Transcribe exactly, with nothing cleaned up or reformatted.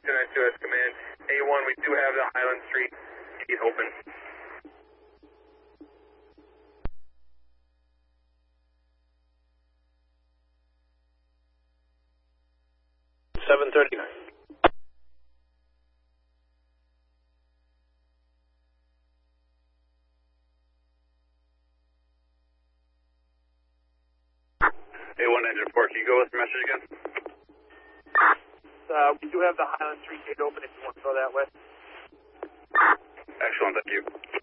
two nine two S Command. A one, we do have the Highland Street gate open. seven thirty-nine. A one engine four, can you go with the message again? Uh, we do have the Highland Street gate open if you want to go that way. Excellent, thank you.